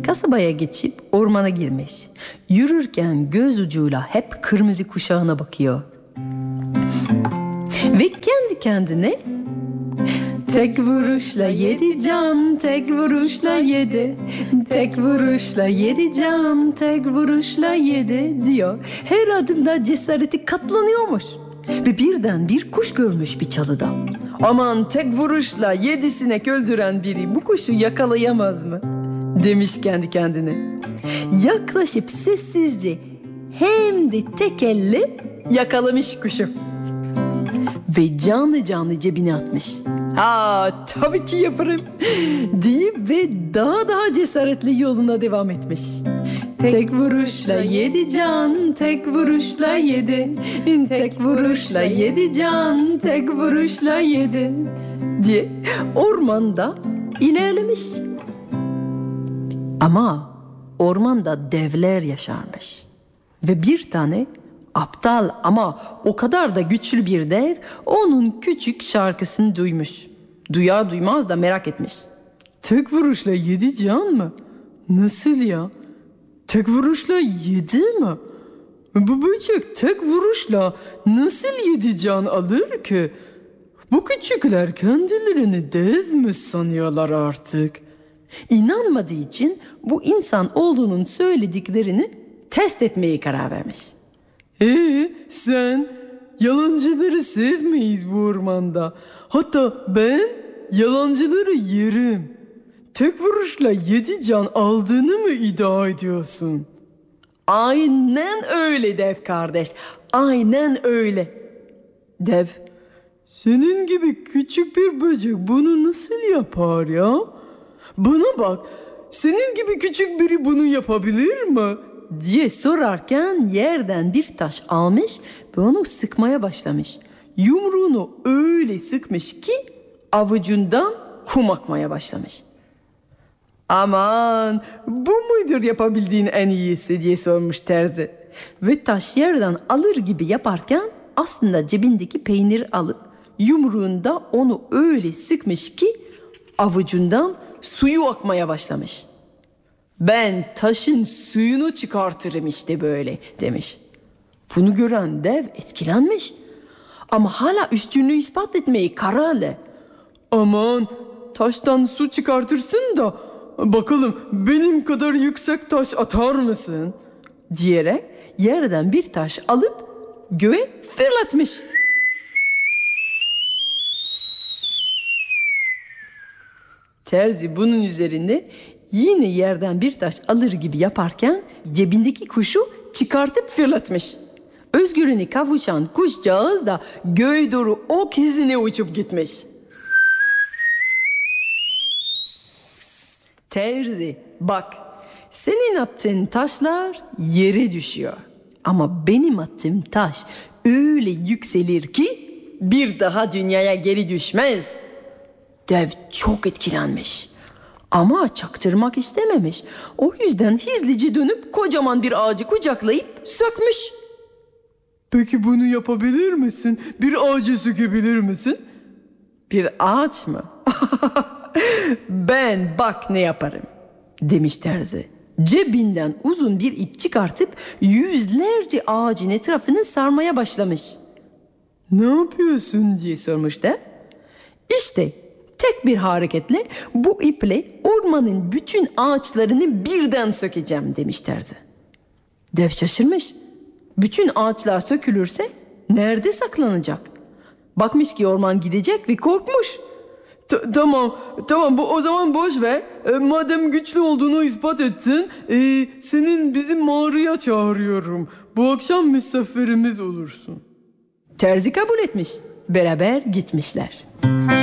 kasabaya geçip ormana girmiş. Yürürken göz ucuyla hep kırmızı kuşağına bakıyor. Ve kendi kendine tek vuruşla yedi can, tek vuruşla yedi. Tek vuruşla yedi can, tek vuruşla yedi diyor. Her adımda cesareti katlanıyormuş. Ve birden bir kuş görmüş bir çalıda. Aman tek vuruşla 7 sinek öldüren biri bu kuşu yakalayamaz mı? Demiş kendi kendine. Yaklaşıp sessizce hem de tek elle yakalamış kuşu. Ve canlı canlı cebine atmış. Tabii ki yaparım deyip ve daha cesaretli yoluna devam etmiş. Tek vuruşla 7 can, tek vuruşla 7. Tek vuruşla 7 can, tek vuruşla 7 diye ormanda ilerlemiş. Ama ormanda devler yaşarmış. Ve bir tane aptal ama o kadar da güçlü bir dev onun küçük şarkısını duymuş. Duyar duymaz da merak etmiş. Tek vuruşla 7 can mı? Nasıl ya? Tek vuruşla 7 mi? Bu böcek tek vuruşla nasıl 7 can alır ki? Bu küçükler kendilerini dev mi sanıyorlar artık? İnanmadığı için bu insan olduğunun söylediklerini test etmeye karar vermiş. Sen yalancıları sevmeyiz bu ormanda. Hatta ben yalancıları yerim. Tek vuruşla 7 can aldığını mı iddia ediyorsun? Aynen öyle dev kardeş. Aynen öyle. Dev, senin gibi küçük bir böcek bunu nasıl yapar ya? Bana bak, senin gibi küçük biri bunu yapabilir mi? Diye sorarken yerden bir taş almış ve onu sıkmaya başlamış. Yumruğunu öyle sıkmış ki avucundan kum akmaya başlamış. Aman bu mudur yapabildiğin en iyisi diye sormuş terzi. Ve taş yerden alır gibi yaparken aslında cebindeki peynir alıp yumruğunda onu öyle sıkmış ki avucundan suyu akmaya başlamış. Ben taşın suyunu çıkartırım işte böyle demiş. Bunu gören dev etkilenmiş. Ama hala üstünlüğü ispat etmeyi kararlı. Aman taştan su çıkartırsın da bakalım benim kadar yüksek taş atar mısın? Diyerek yerden bir taş alıp göğe fırlatmış. Terzi bunun üzerine yine yerden bir taş alır gibi yaparken cebindeki kuşu çıkartıp fırlatmış. Özgürlüğünü kavuşan kuşcağız da göğe doğru ok hızına uçup gitmiş. Terzi bak, senin attığın taşlar yere düşüyor. Ama benim attığım taş öyle yükselir ki bir daha dünyaya geri düşmez. Dev çok etkilenmiş. Ama çaktırmak istememiş. O yüzden hızlıca dönüp kocaman bir ağacı kucaklayıp sökmüş. Peki bunu yapabilir misin? Bir ağacı sökebilir misin? Bir ağaç mı? Ben bak ne yaparım demiş terzi. Cebinden uzun bir ip çıkartıp yüzlerce ağacın etrafını sarmaya başlamış. Ne yapıyorsun diye sormuş dev. İşte tek bir hareketle bu iple ormanın bütün ağaçlarını birden sökeceğim demiş terzi. Dev şaşırmış. Bütün ağaçlar sökülürse nerede saklanacak? Bakmış ki orman gidecek ve korkmuş. Tamam bu o zaman boş ver. Madem güçlü olduğunu ispat ettin, senin bizim mağaraya çağırıyorum. Bu akşam misafirimiz olursun. Terzi kabul etmiş. Beraber gitmişler.